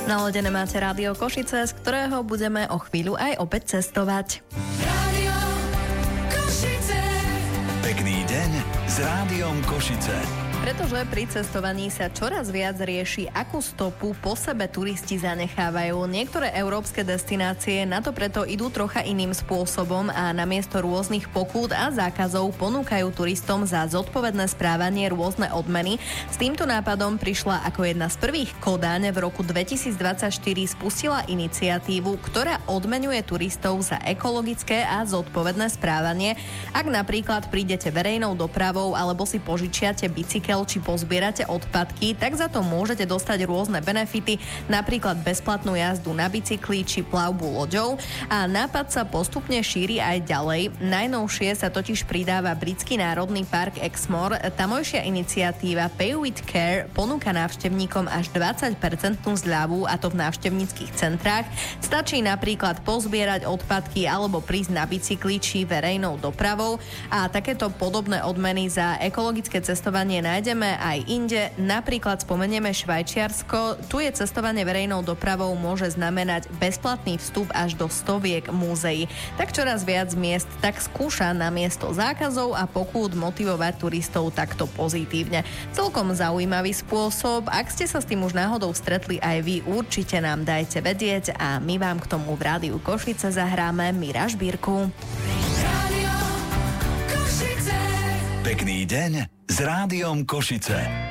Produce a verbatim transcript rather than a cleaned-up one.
Naladené máte Rádio Košice, z ktorého budeme o chvíľu aj opäť cestovať. Rádio Košice. Pekný deň s Rádiom Košice. Pretože pri cestovaní sa čoraz viac rieši, akú stopu po sebe turisti zanechávajú. Niektoré európske destinácie na to preto idú trocha iným spôsobom a namiesto rôznych pokút a zákazov ponúkajú turistom za zodpovedné správanie rôzne odmeny. S týmto nápadom prišla ako jedna z prvých Kodaň v roku dvetisícdvadsaťštyri spustila iniciatívu, ktorá odmeňuje turistov za ekologické a zodpovedné správanie. Ak napríklad prídete verejnou dopravou alebo si požičiate bicykel či pozbierate odpadky, tak za to môžete dostať rôzne benefity, napríklad bezplatnú jazdu na bicykli či plavbu loďou, a nápad sa postupne šíri aj ďalej. Najnovšie sa totiž pridáva britský národný park Exmoor. Tamojšia iniciatíva Pay with Care ponúka návštevníkom až dvadsať percent zľavu, a to v návštevníckych centrách. Stačí napríklad pozbierať odpadky alebo prísť na bicykli či verejnou dopravou, a takéto podobné odmeny za ekologické cestovanie nájdeme aj inde. Napríklad spomenieme Švajčiarsko. Tu je cestovanie verejnou dopravou môže znamenať bezplatný vstup až do stoviek múzeí. Tak čoraz viac miest tak skúša namiesto zákazov a pokút motivovať turistov takto pozitívne. Celkom zaujímavý spôsob. Ak ste sa s tým už náhodou stretli aj vy, určite nám dajte vedieť a my vám k tomu v Rádiu Košice zahráme Mira Žbírku. Rádio Košice. Pekný deň s Rádiom Košice.